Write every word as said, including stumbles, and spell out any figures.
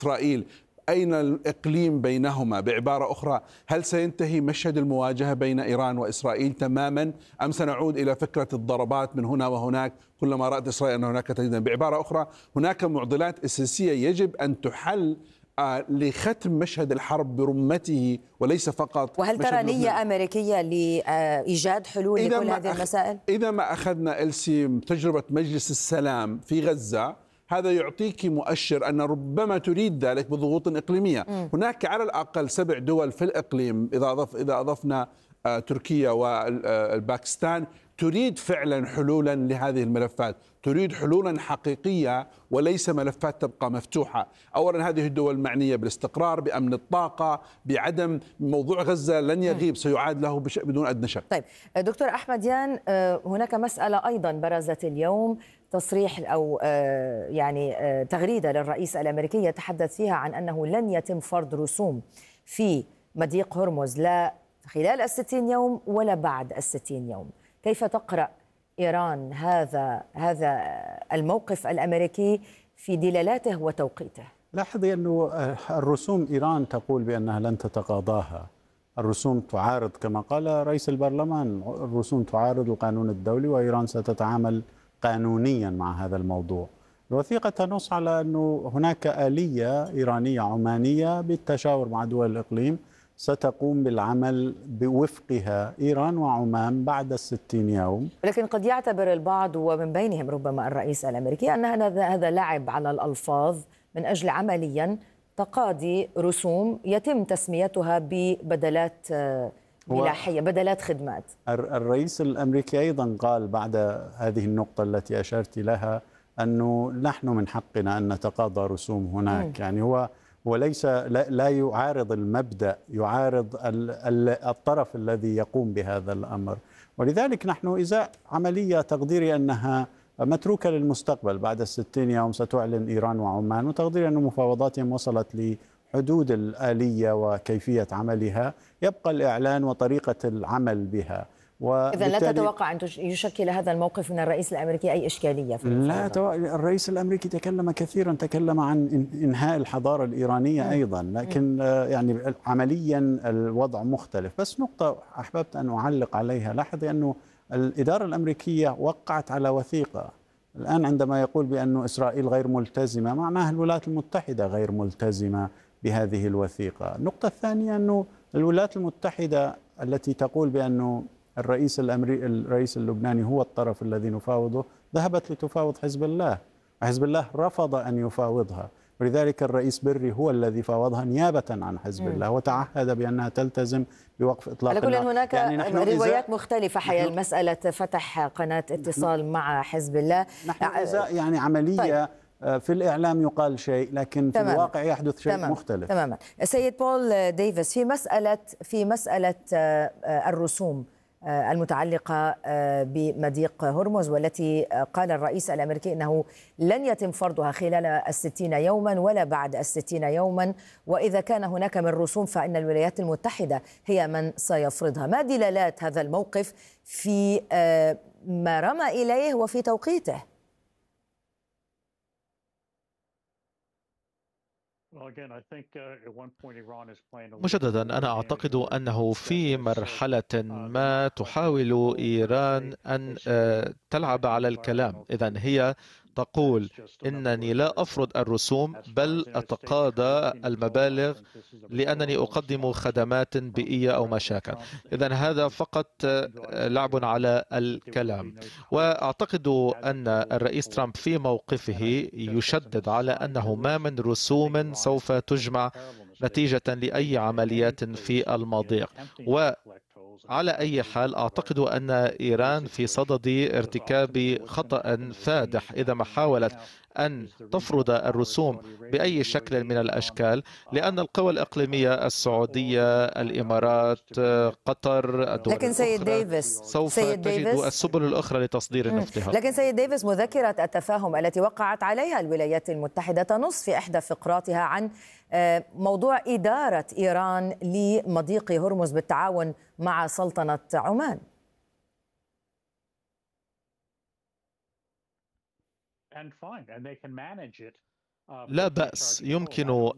إسرائيل، أين الإقليم بينهما؟ بعبارة أخرى، هل سينتهي مشهد المواجهة بين إيران وإسرائيل تماما، أم سنعود إلى فكرة الضربات من هنا وهناك كلما رأت إسرائيل أن هناك تهديدا؟ بعبارة أخرى، هناك معضلات أساسية يجب أن تحل آه، لختم مشهد الحرب برمته وليس فقط. وهل ترى نية أمريكية لإيجاد حلول لكل هذه المسائل؟ إذا ما أخذنا إلسي تجربة مجلس السلام في غزة، هذا يعطيك مؤشر أن ربما تريد ذلك بضغوط إقليمية. م. هناك على الأقل سبع دول في الإقليم، إذا أضف إذا أضفنا آه، تركيا والباكستان، تريد فعلا حلولا لهذه الملفات، تريد حلولا حقيقية وليس ملفات تبقى مفتوحة. أولا هذه الدول معنية بالاستقرار، بأمن الطاقة، بعدم موضوع غزة لن يغيب، سيعاد له بدون أدنى شك. طيب دكتور أحمد يان، هناك مسألة أيضا برزت اليوم، تصريح أو يعني تغريدة للرئيس الأمريكي يتحدث فيها عن أنه لن يتم فرض رسوم في مضيق هرمز لا خلال الستين يوم ولا بعد الستين يوم. كيف تقرأ إيران هذا هذا الموقف الأمريكي في دلالاته وتوقيته؟ لاحظي أنه الرسوم إيران تقول بأنها لن تتقاضاها. الرسوم تعارض كما قال رئيس البرلمان، الرسوم تعارض القانون الدولي، وإيران ستتعامل قانونيا مع هذا الموضوع. الوثيقة تنص على أنه هناك آلية إيرانية عمانية بالتشاور مع دول الإقليم ستقوم بالعمل بوفقها إيران وعمان بعد الستين يوم. لكن قد يعتبر البعض ومن بينهم ربما الرئيس الأمريكي أن هذا لعب على الألفاظ من أجل عمليا تقاضي رسوم يتم تسميتها ببدلات ملاحية، بدلات خدمات. الرئيس الأمريكي أيضا قال بعد هذه النقطة التي أشرت لها أنه نحن من حقنا أن نتقاضى رسوم هناك. م. يعني هو وليس لا, لا يعارض المبدأ، يعارض ال ال الطرف الذي يقوم بهذا الأمر. ولذلك نحن إذا عملية تقديري أنها متروكة للمستقبل، بعد الستين يوم ستعلن إيران وعمان، وتقديري أن مفاوضاتهم وصلت لحدود الآلية وكيفية عملها، يبقى الإعلان وطريقة العمل بها. إذا لا تتوقع أن يشكل هذا الموقف من الرئيس الأمريكي أي إشكالية في لا تو... الرئيس الأمريكي تكلم كثيرا، تكلم عن إنهاء الحضارة الإيرانية م. أيضا، لكن م. يعني عمليا الوضع مختلف. بس نقطة أحببت أن أعلق عليها، لاحظي أنه الإدارة الأمريكية وقعت على وثيقة. الآن عندما يقول بأن إسرائيل غير ملتزمة، معناها الولايات المتحدة غير ملتزمة بهذه الوثيقة. النقطة الثانية أنه الولايات المتحدة التي تقول بأنه الرئيس الأمريكي الرئيس اللبناني هو الطرف الذي نفاوضه، ذهبت لتفاوض حزب الله، وحزب الله رفض أن يفاوضها، ولذلك الرئيس بري هو الذي فاوضها نيابة عن حزب الله، وتعهد بأنها تلتزم بوقف إطلاق النار. على كل هناك يعني روايات إذا مختلفة حيال مسألة فتح قناة اتصال مع حزب الله. نحن إذا يعني عملية طيب. في الإعلام يقال شيء، لكن في تماما. الواقع يحدث شيء تماما. مختلف. تماما. سيد بول ديفيس، في مسألة في مسألة الرسوم المتعلقة بمضيق هرمز، والتي قال الرئيس الأمريكي أنه لن يتم فرضها خلال الستين يوما ولا بعد الستين يوما، وإذا كان هناك من رسوم فإن الولايات المتحدة هي من سيفرضها. ما دلالات هذا الموقف في ما رمى إليه وفي توقيته؟ مجددا أنا أعتقد أنه في مرحلة ما تحاول إيران أن تلعب على الكلام. إذن هي تقول إنني لا أفرض الرسوم بل أتقاضى المبالغ لأنني أقدم خدمات بيئية أو مشاكل. إذن هذا فقط لعب على الكلام. وأعتقد أن الرئيس ترامب في موقفه يشدد على أنه ما من رسوم سوف تجمع نتيجة لأي عمليات في المضيق. و على أي حال أعتقد أن إيران في صدد ارتكاب خطأ فادح إذا ما حاولت أن تفرض الرسوم بأي شكل من الأشكال، لأن القوى الإقليمية السعودية، الإمارات، قطر، الدول لكن سيد الأخرى ديفيس سوف سيد تجد ديفيس السبل الأخرى لتصدير نفطها. لكن سيد ديفيس، مذكرة التفاهم التي وقعت عليها الولايات المتحدة تنص في إحدى فقراتها عن موضوع إدارة إيران لمضيق هرمز بالتعاون مع سلطنة عمان. لا بأس، يمكن